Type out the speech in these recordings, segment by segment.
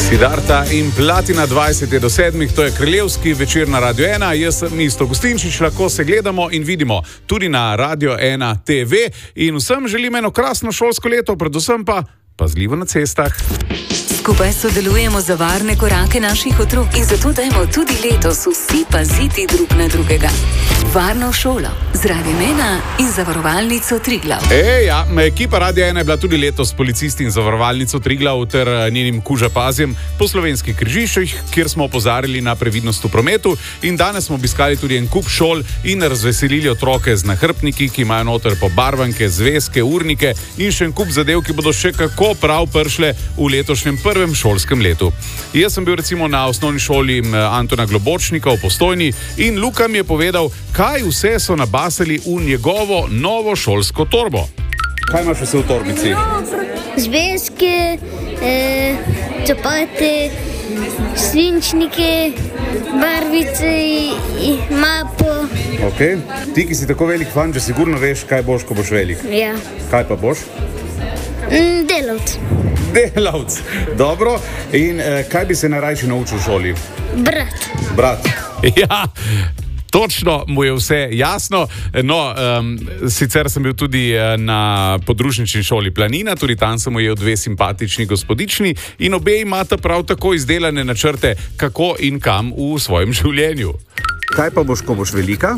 Siddharta in Platina 20 do 7, to je kraljevski večer na Radio 1. Jaz sem Isto Gustinčič, lahko se gledamo in vidimo tudi na Radio 1 TV. In vsem želim eno krasno šolsko leto, predvsem pa pazljivo na cestah. Skupaj sodelujemo za varne korake naših otrok in zato dajmo tudi letos vsi paziti drug na drugega. Varno šolo z Radiem 1 in Zavarovalnico Triglav. Ekipa Radia 1 je bila tudi letos s policisti in Zavarovalnico Triglav ter njenim kužapazjem po slovenskih križiščih, kjer smo opozarjali na previdnost v prometu, in danes smo obiskali tudi en kup šol in razveselili otroke z nahrbtniki, ki imajo noter pobarvanke, zvezke, urnike in še en kup zadev, ki bodo še kako prav pršle v letošnjem prvem šolskem letu. Jaz sem bil recimo na osnovni šoli Antona Globočnika v Postojni in Luka mi je povedal, kaj vse so nabasali v njegovo novo šolsko torbo. Kaj imaš vse v torbici? Zvezke, čopate, svinčnike, barvice, mapo. Ok, ti, ki si tako velik fan, že sigurno veš, kaj boš, ko boš velik. Ja. Kaj pa boš? Delavc. Delavc, dobro. In kaj bi se najrajši naučil v šoli? Brat. Ja, točno mu je vse jasno. No, sicer sem bil tudi na podružnični šoli Planina, tudi tam sem ujel dve simpatični gospodični in obe imata prav tako izdelane načrte, kako in kam v svojem življenju. Kaj pa boš, ko boš velika?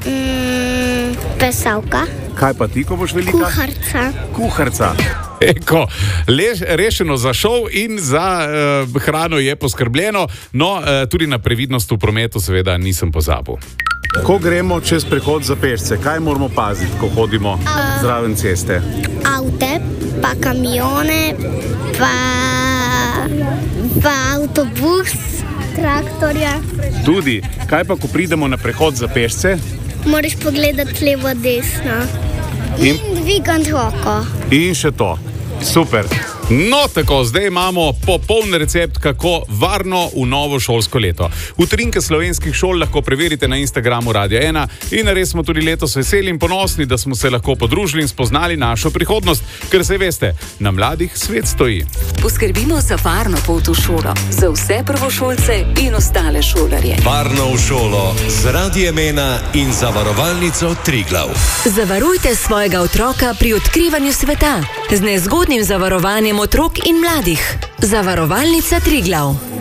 Pesavka. Kaj pa ti, ko boš velika? Kuharca. Eko, rešeno za šov in za hrano je poskrbljeno, no, tudi na previdnost v prometu seveda nisem pozabil. Ko gremo čez prehod za pešce, kaj moramo paziti, ko hodimo zraven ceste? Avte, pa kamione, pa avtobus, traktorja. Tudi, kaj pa ko pridemo na prehod za pešce? Moraš pogledati levo, desno. In dvigati roko. In še to. Super. No, tako, zdaj imamo popoln recept, kako varno v novo šolsko leto. Utrinke slovenskih šol lahko preverite na Instagramu Radia 1 in res smo tudi letos veseli in ponosni, da smo se lahko podružili in spoznali našo prihodnost, ker se veste, na mladih svet stoji. Poskrbimo za varno pot v šolo, za vse prvošolce in ostale šolarje. Varno v šolo z Radiem 1 in Zavarovalnico Triglav. Zavarujte svojega otroka pri odkrivanju sveta z nezgodnim zavarovanjem otrok in mladih. Zavarovalnica Triglav.